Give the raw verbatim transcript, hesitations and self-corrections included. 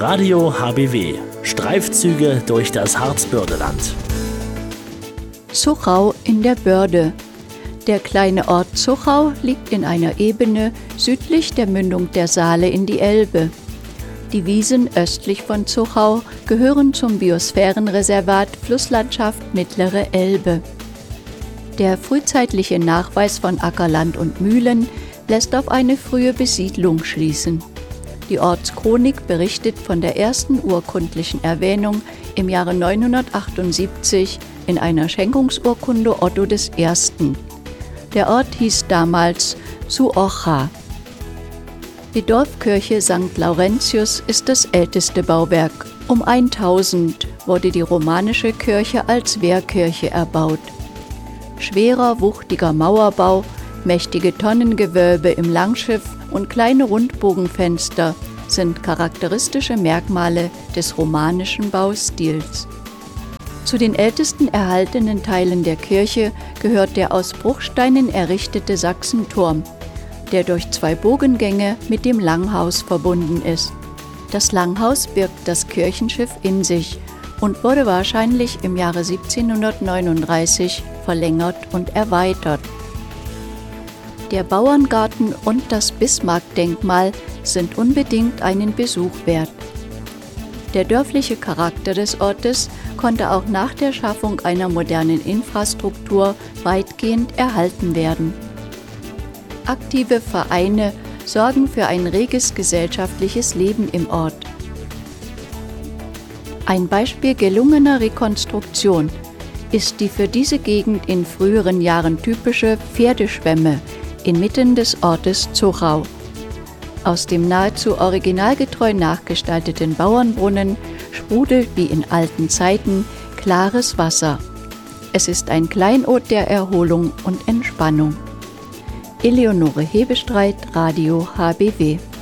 Radio H B W. Streifzüge durch das Harzbördeland. Zuchau in der Börde. Der kleine Ort Zuchau liegt in einer Ebene südlich der Mündung der Saale in die Elbe. Die Wiesen östlich von Zuchau gehören zum Biosphärenreservat Flusslandschaft Mittlere Elbe. Der frühzeitliche Nachweis von Ackerland und Mühlen lässt auf eine frühe Besiedlung schließen. Die Ortschronik berichtet von der ersten urkundlichen Erwähnung im Jahre neunhundertachtundsiebzig in einer Schenkungsurkunde Otto des Ersten. Der Ort hieß damals Suocha. Die Dorfkirche Sankt Laurentius ist das älteste Bauwerk. Um tausend wurde die romanische Kirche als Wehrkirche erbaut. Schwerer, wuchtiger Mauerbau, mächtige Tonnengewölbe im Langschiff und kleine Rundbogenfenster sind charakteristische Merkmale des romanischen Baustils. Zu den ältesten erhaltenen Teilen der Kirche gehört der aus Bruchsteinen errichtete Sachsenturm, der durch zwei Bogengänge mit dem Langhaus verbunden ist. Das Langhaus birgt das Kirchenschiff in sich und wurde wahrscheinlich im Jahre siebzehnhundertneununddreißig verlängert und erweitert. Der Bauerngarten und das Bismarck-Denkmal sind unbedingt einen Besuch wert. Der dörfliche Charakter des Ortes konnte auch nach der Schaffung einer modernen Infrastruktur weitgehend erhalten werden. Aktive Vereine sorgen für ein reges gesellschaftliches Leben im Ort. Ein Beispiel gelungener Rekonstruktion ist die für diese Gegend in früheren Jahren typische Pferdeschwemme inmitten des Ortes Zuchau. Aus dem nahezu originalgetreu nachgestalteten Bauernbrunnen sprudelt wie in alten Zeiten klares Wasser. Es ist ein Kleinod der Erholung und Entspannung. Eleonore Hebestreit, Radio H B W.